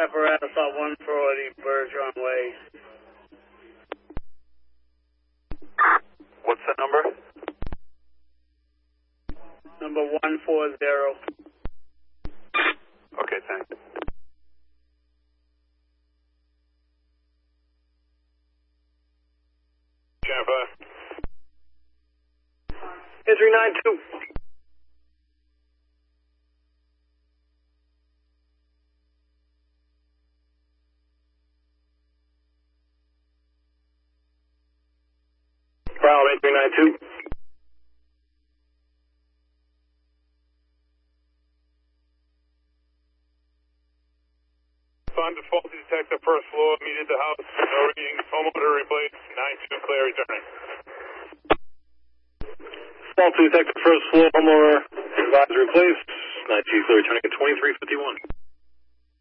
apparatus on 140 Bergeron Way. What's the number? Number 140. Okay, thanks. Jennifer. Entry 92. Bravo, entry 92. Found the faulty detector first floor, immediate the house, no readings, homeowner replaced, 92 clear returning. Faulty detector first floor, homeowner, advisor replaced, 92 clear returning at 2351.